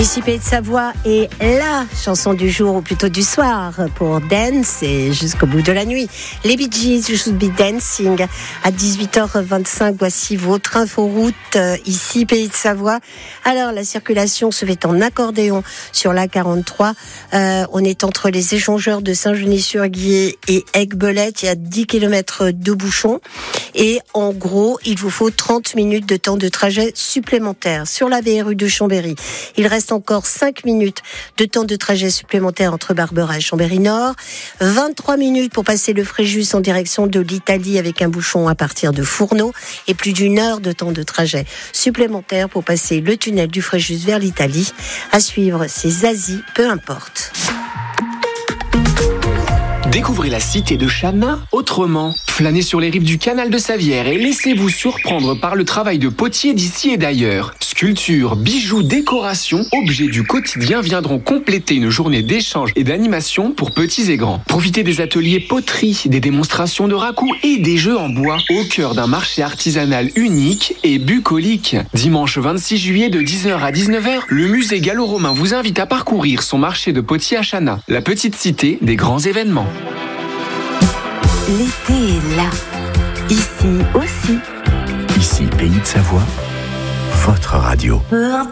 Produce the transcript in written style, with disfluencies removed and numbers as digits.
Ici Pays de Savoie et la chanson du jour, ou plutôt du soir, pour Dance et jusqu'au bout de la nuit. Les Bee Gees, You Should Be Dancing. À 18h25, voici votre inforoute, ici Pays de Savoie. Alors, la circulation se fait en accordéon sur la 43. On est entre les échangeurs de Saint-Genis-sur-Guiers et Aigues-Belette. Il y a 10 km de bouchons. Et en gros, il vous faut 30 minutes de temps de trajet supplémentaire. Sur la VRU de Chambéry, il reste encore 5 minutes de temps de trajet supplémentaire entre Barbera et Chambéry-Nord. 23 minutes pour passer le Fréjus en direction de l'Italie avec un bouchon à partir de Fourneau. Et plus d'une heure de temps de trajet supplémentaire pour passer le tunnel du Fréjus vers l'Italie. À suivre, c'est Zazie, peu importe. Découvrez la cité de Chana autrement. Flânez sur les rives du canal de Savière et laissez-vous surprendre par le travail de potiers d'ici et d'ailleurs. Sculptures, bijoux, décorations, objets du quotidien viendront compléter une journée d'échange et d'animation pour petits et grands. Profitez des ateliers poterie, des démonstrations de raku et des jeux en bois au cœur d'un marché artisanal unique et bucolique. Dimanche 26 juillet de 10h à 19h, le musée gallo-romain vous invite à parcourir son marché de potiers à Chana, la petite cité des grands événements. L'été est là, ici aussi. Ici Pays de Savoie, votre radio.